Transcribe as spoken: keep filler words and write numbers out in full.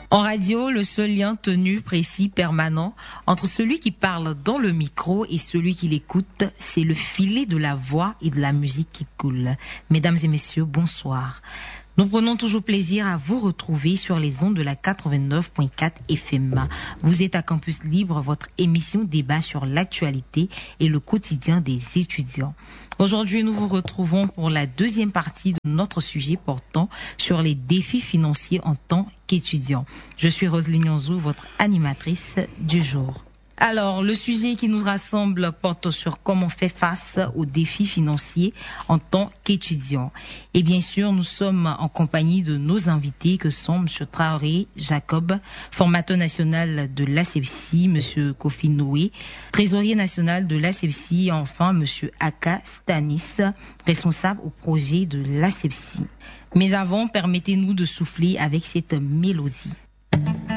En radio, le seul lien tenu, précis, permanent entre celui qui parle dans le micro et celui qui l'écoute, c'est le filet de la voix et de la musique qui coule. Mesdames et messieurs, bonsoir. Nous prenons toujours plaisir à vous retrouver sur les ondes de la quatre-vingt-neuf point quatre F M. Vous êtes à Campus Libre, votre émission débat sur l'actualité et le quotidien des étudiants. Aujourd'hui, nous vous retrouvons pour la deuxième partie de notre sujet portant sur les défis financiers en tant qu'étudiant. Je suis Roselyne Nyonzou, votre animatrice du jour. Alors, le sujet qui nous rassemble porte sur comment faire face aux défis financiers en tant qu'étudiant. Et bien sûr, nous sommes en compagnie de nos invités que sont M. Traoré Jacob, formateur national de l'A C F C I, M. Kofi Noé, trésorier national de l'A C F C I, et enfin M. Aka Stanis, responsable au projet de l'A C F C I. Mais avant, permettez-nous de souffler avec cette mélodie.